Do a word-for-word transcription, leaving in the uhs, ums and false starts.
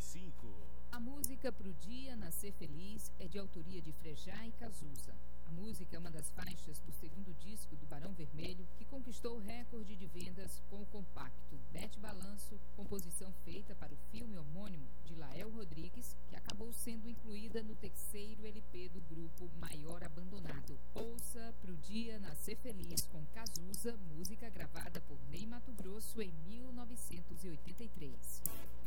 e cinco. A música Pro Dia Nascer Feliz é de autoria de Frejá e Cazuza. A música é uma das faixas do segundo disco do Barão Vermelho, que conquistou o recorde de vendas com o compacto Bete Balanço, composição feita para o filme homônimo de Lael Rodrigues, que acabou sendo incluída no terceiro L P do grupo Maior Abandonado. Ouça Pro Dia Nascer Feliz com Cazuza, música gravada por Ney Matogrosso em mil novecentos e oitenta e três.